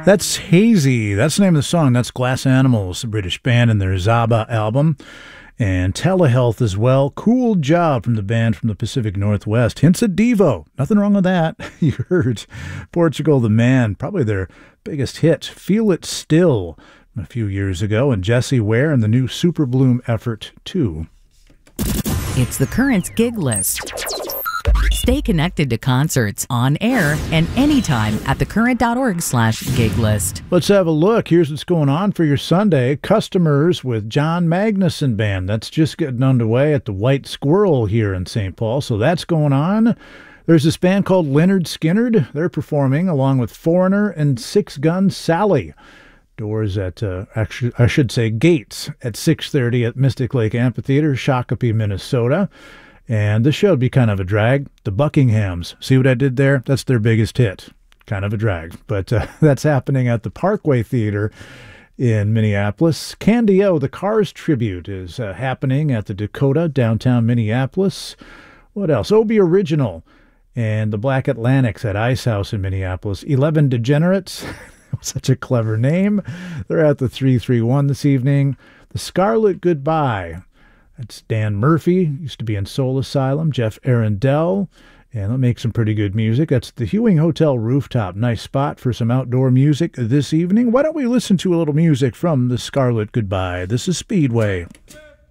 That's Hazy. That's the name of the song. That's Glass Animals, the British band, and their Zaba album. And Telehealth as well. Cool Job from the band from the Pacific Northwest. Hints of Devo. Nothing wrong with that. You heard Portugal the Man, probably their biggest hit. Feel It Still from a few years ago. And Jessie Ware and the new Super Bloom effort, too. It's the Currents gig list. Stay connected to concerts on air and anytime at thecurrent.org/gig list. Let's have a look. Here's what's going on for your Sunday. Customers with John Magnuson Band. That's just getting underway at the White Squirrel here in St. Paul. So that's going on. There's this band called Leonard Skinnard. They're performing along with Foreigner and Six Gun Sally. Doors at, actually, I should say gates at 6:30 at Mystic Lake Amphitheater, Shakopee, Minnesota. And this show would be kind of a drag. The Buckinghams. See what I did there? That's their biggest hit. Kind of a drag. But that's happening at the Parkway Theater in Minneapolis. Candy-O, the Cars tribute, is happening at the Dakota, downtown Minneapolis. What else? Obie Original and the Black Atlantics at Ice House in Minneapolis. 11 Degenerates. Such a clever name. They're at the 331 this evening. The Scarlet Goodbye. That's Dan Murphy, used to be in Soul Asylum, Jeff Arundel, and they'll make some pretty good music. That's the Hewing Hotel rooftop. Nice spot for some outdoor music this evening. Why don't we listen to a little music from the Scarlet Goodbye? This is Speedway.